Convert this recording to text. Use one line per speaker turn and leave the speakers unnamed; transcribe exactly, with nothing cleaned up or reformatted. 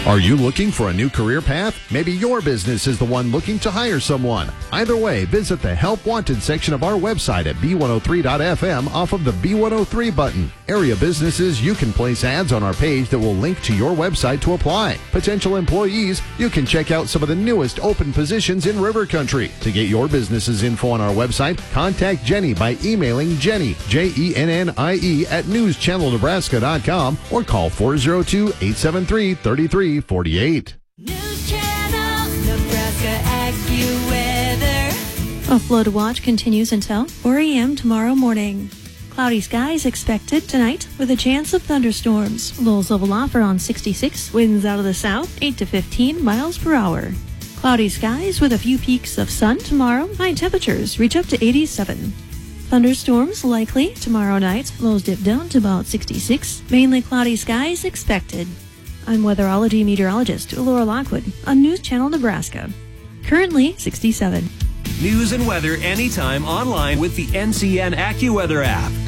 Are you looking for a new career path? Maybe your business is the one looking to hire someone. Either way, visit the Help Wanted section of our website at B one oh three dot F M off of the B one oh three button. Area businesses, you can place ads on our page that will link to your website to apply. Potential employees, you can check out some of the newest open positions in River Country. To get your business's info on our website, contact Jenny by emailing Jenny, J E N N I E, at news channel nebraska dot com or call four oh two, eight seven three, three three four eight.
News Channel Nebraska AccuWeather.
A flood watch continues until four a.m. tomorrow morning. Cloudy skies expected tonight with a chance of thunderstorms. Lows level off around sixty-six, winds out of the south, eight to fifteen miles per hour. Cloudy skies with a few peaks of sun tomorrow. High temperatures reach up to eighty-seven. Thunderstorms likely tomorrow night. Lows dip down to about sixty-six. Mainly cloudy skies expected. I'm weatherology meteorologist Laura Lockwood on News Channel Nebraska. Currently sixty-seven.
News and weather anytime online with the N C N AccuWeather app.